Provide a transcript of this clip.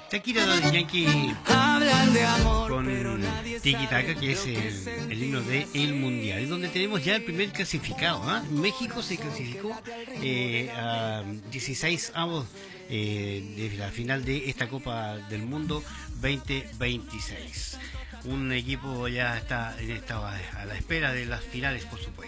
Shakira Daddy Yankee Hablan de amor, con pero nadie Tiki sabe Taka, que es lo que se el himno del Mundial, donde tenemos ya el primer clasificado. México se clasificó a 16 avos de la final de esta Copa del Mundo 2026. Un equipo ya está a la espera de las finales, por supuesto.